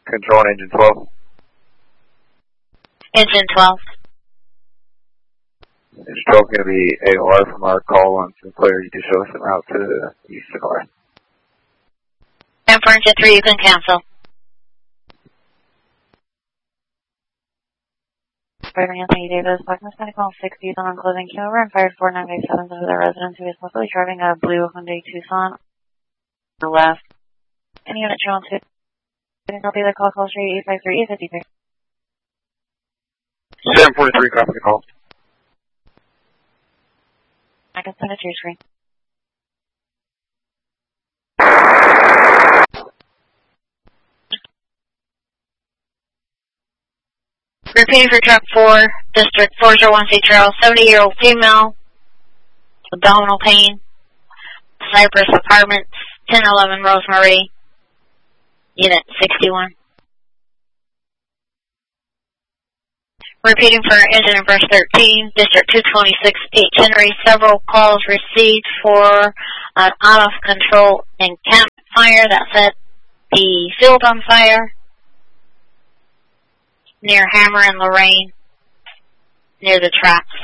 Control on engine 12. Engine 12. Engine 12 going to be AOR from our call on Sinclair. You can show us en route to East Sonora. And for engine 3, you can cancel. Firing Anthony Davis, Blackness Medical 60s on closing Q-over and fired 4957 into the residence who is luckily driving a blue Hyundai Tucson. To the left. Any unit channel 2. Can copy the call street 853 853. 743, copy the call. I can send it to your screen. Repeating for truck 4, District 401C Trail, 70-year-old female, abdominal pain, Cypress Apartments, 1011 Rosemary, Unit 61. Repeating for engine and brush 13, District 226, 8 Henry, several calls received for an out-of-control encampment fire that set the field on fire near Hammer and Lorraine, near the tracks.